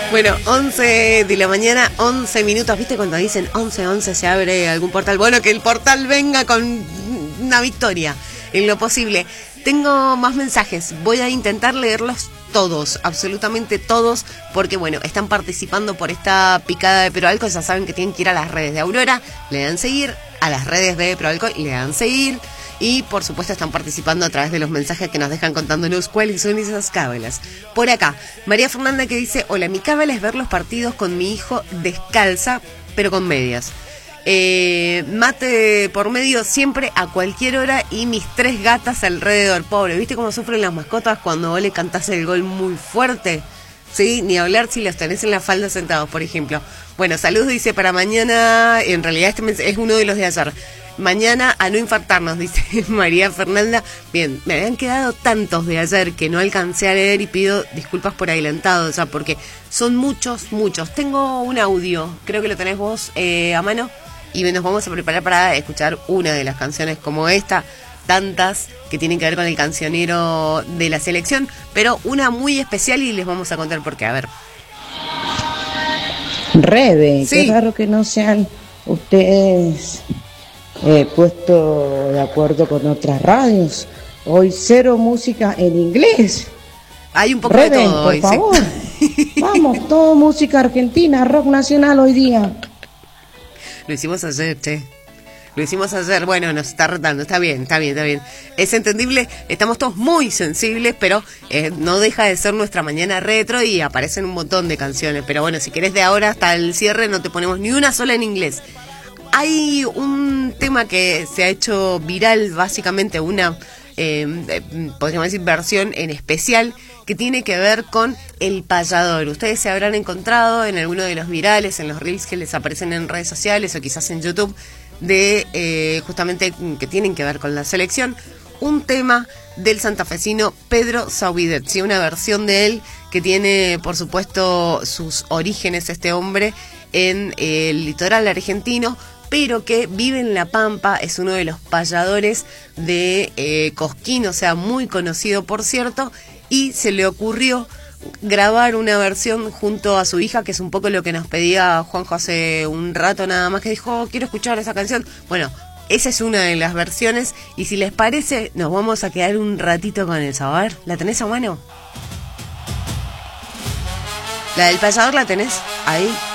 Bueno, 11 de la mañana, 11 minutos. ¿Viste cuando dicen 11 se abre algún portal? Bueno, que el portal venga con una victoria en lo posible. Tengo más mensajes. Voy a intentar leerlos todos, absolutamente todos, porque bueno, están participando por esta picada de Proalco. Ya saben que tienen que ir a las redes de Aurora, le dan seguir, a las redes de Proalco le dan seguir. Y por supuesto están participando a través de los mensajes que nos dejan contándonos cuáles son esas cábalas. Por acá, María Fernanda que dice: hola, mi cábala es ver los partidos con mi hijo descalza, pero con medias. Mate por medio siempre a cualquier hora y mis 3 gatas alrededor. Pobre, ¿viste cómo sufren las mascotas cuando vos le cantás el gol muy fuerte? Sí, ni hablar si los tenés en la falda sentados, por ejemplo. Bueno, saludos, dice, para mañana. En realidad este es uno de los de ayer. Mañana a no infartarnos, dice María Fernanda. Bien, me habían quedado tantos de ayer que no alcancé a leer y pido disculpas por adelantado, ya porque son muchos. Tengo un audio, creo que lo tenés vos a mano, y nos vamos a preparar para escuchar una de las canciones como esta, tantas que tienen que ver con el cancionero de la selección, pero una muy especial y les vamos a contar por qué. A ver. Rebe, sí. Qué raro que no sean ustedes puesto de acuerdo con otras radios. Hoy 0 música en inglés. Hay un poco Rebe, de todo por hoy, favor. Sí. Vamos, todo música argentina, rock nacional hoy día. Lo hicimos ayer, che. Lo hicimos ayer. Bueno, nos está retando. Está bien. Es entendible. Estamos todos muy sensibles, pero no deja de ser nuestra mañana retro y aparecen un montón de canciones. Pero bueno, si querés de ahora hasta el cierre no te ponemos ni una sola en inglés. Hay un tema que se ha hecho viral, básicamente una, podríamos decir, versión en especial, que tiene que ver con el payador. Ustedes se habrán encontrado en alguno de los virales, en los reels que les aparecen en redes sociales o quizás en YouTube, de justamente que tienen que ver con la selección, un tema del santafesino Pedro Saubidet, ¿sí? Una versión de él que tiene, por supuesto, sus orígenes, este hombre, en el litoral argentino, pero que vive en La Pampa, es uno de los payadores de Cosquín, o sea, muy conocido, por cierto, y se le ocurrió grabar una versión junto a su hija, que es un poco lo que nos pedía Juanjo hace un rato nada más, que dijo, quiero escuchar esa canción. Bueno, esa es una de las versiones, y si les parece, nos vamos a quedar un ratito con eso. A ver, ¿la tenés a mano? ¿La del payador la tenés ahí?